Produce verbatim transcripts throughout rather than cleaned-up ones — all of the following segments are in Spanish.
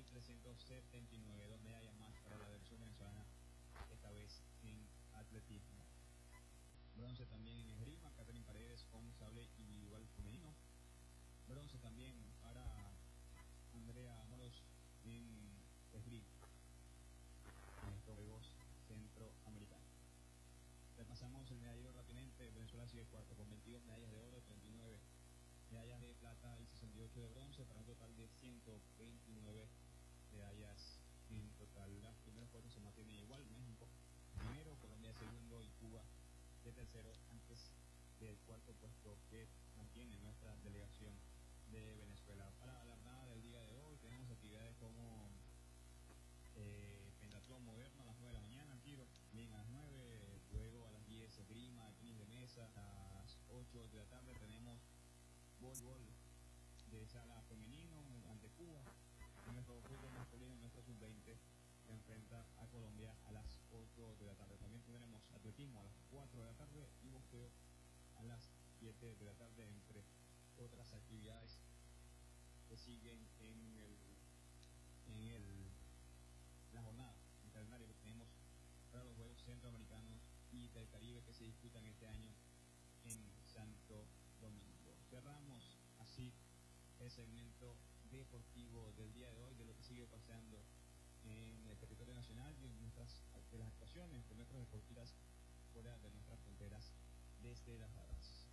mil trescientos setenta y nueve, dos medallas más para la delegación venezolana, esta vez en atletismo. Bronce también en esgrima, Catherine Paredes con sable individual femenino. Bronce también para Andrea Moros en esgrima, en estos Juegos Centroamericanos. Repasamos el medallero rápidamente. Venezuela sigue cuarto con veintidós medallas de oro, treinta y nueve medallas de plata y sesenta y ocho de bronce, para un total de ciento veintinueve medallas en total. Los primeros puestos se mantienen igual: México primero, Colombia segundo y Cuba de tercero, antes del cuarto puesto que mantiene nuestra delegación de Venezuela. Para la jornada del día de hoy tenemos actividades como eh, pentatlón moderno a las nueve de la mañana, tiro bien a las nueve, luego a las diez esgrima, tenis de mesa, a las ocho de la tarde tenemos voleibol de sala femenino ante Cuba. Nuestro fútbol masculino, nuestro sub veinte, se enfrenta a Colombia a las ocho de la tarde. También tendremos atletismo a las cuatro de la tarde y boxeo a las siete de la tarde, entre otras actividades que siguen en el en el la jornada, en el calendario que tenemos para los Juegos Centroamericanos y del Caribe que se disputan este año en Santo Domingo. Cerramos así el segmento deportivo del día de hoy, de lo que sigue paseando en el territorio nacional y en nuestras de las actuaciones de nuestros deportistas fuera de nuestras fronteras desde las gradas.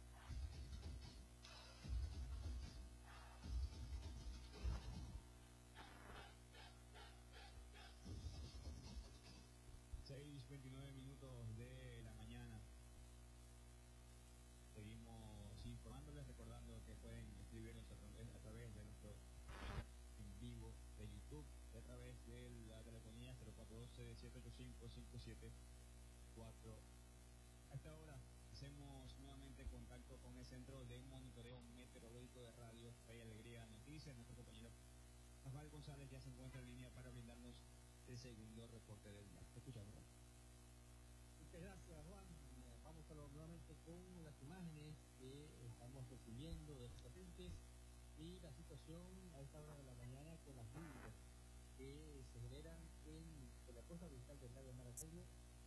seis veintinueve minutos de la mañana. Seguimos informándoles, recordando que pueden escribirnos a través, a través de nuestro en vivo de YouTube, y a través de la telefonía cero cuatro uno dos, siete ocho cinco, cinco siete cuatro. A esta hora hacemos nuevamente contacto con el Centro de Monitoreo Meteorológico de Radio Fe y Alegría Noticias. Nuestro compañero Rafael González ya se encuentra en línea para brindarnos el segundo reporte del día. Te escuchamos, Rafael. Muchas gracias, Juan. Vamos a hablar nuevamente con las imágenes que estamos recibiendo de los satélites y la situación a esta hora de la mañana con las lluvias que se generan en, en la costa oriental del lago de Maracaibo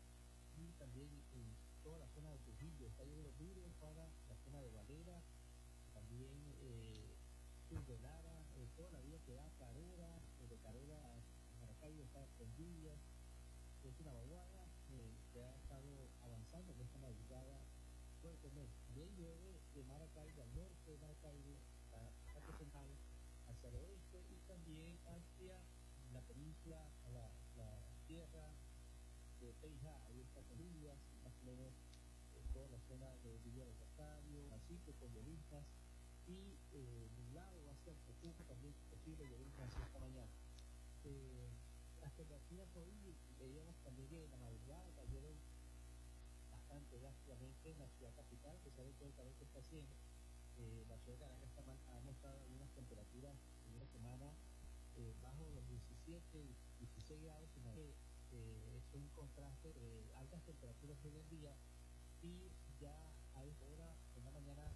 y también en toda la zona de Trujillo. Está lloviendo duro para la zona de Valera, también eh, sur de Lara, eh, toda la vía que da a Carora, eh, de Carora a Maracaibo está con lluvias. Es una vaguada eh, que ha estado avanzando en esta madrugada. Puede tener bien llueve de Maracaibo al norte de Maracaibo, a la parte central, hacia el oeste y también hacia la península, a la, la tierra de Peijá. Ahí está con lluvias, más o menos eh, toda la zona de Villa del Rosario, así que con lloviznas y eh, nublado hacia el Tecuco también posible lloviznas esta mañana. Eh, las temperaturas hoy veíamos también que en la madrugada cayeron bastante drásticamente en la ciudad capital, que sabe todo el calor que está haciendo. Eh, la ciudad de Caracas está, ha mostrado algunas temperaturas en una semana eh, bajo los diecisiete, dieciséis grados, en la que eh, es un contraste de altas temperaturas en el día y ya a esta hora en la mañana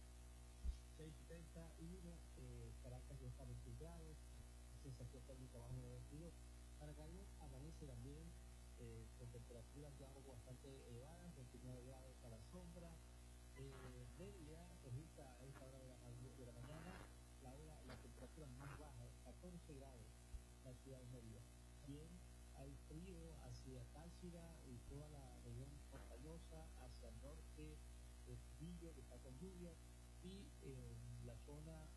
seis treinta y uno, eh, Caracas ya está a veintiún grados, sensación térmica bajo de veintidós. Maracaibo amanece también eh, con temperaturas ya algo bastante elevadas, veintinueve grados a la sombra. Eh, Mérida registra a esta hora de la, de la mañana la, hora, la temperatura más baja, catorce grados en la ciudad de Mérida. Bien, hay frío hacia Táchira y toda la región montañosa, hacia el norte, el Trujillo que está con lluvia, y eh, la zona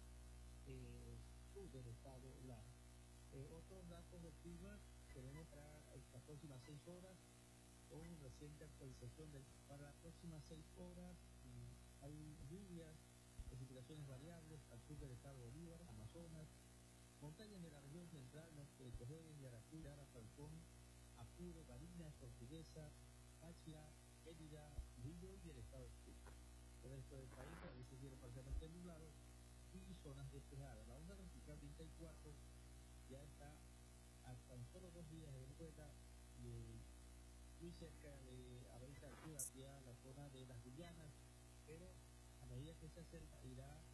eh, sur del estado Lara. Eh, otros datos del clima tenemos para las próximas seis horas, con reciente actualización del, para las próximas seis horas. Eh, hay lluvias, precipitaciones variables al sur del estado Bolívar, Amazonas, montañas de la región central, norte de Cojedes, Yaracuy, Lara, Falcón, Apure, Barinas, Portuguesa, Táchira, Mérida, Trujillo y el estado de Chile. El resto del país a veces viene parcialmente nublado y zonas despejadas. La onda tropical treinta y cuatro ya está a tan solo dos días de Venezuela y eh, muy cerca de a veinte altura hacia la zona de las Guyanas, pero a medida que se acerca irá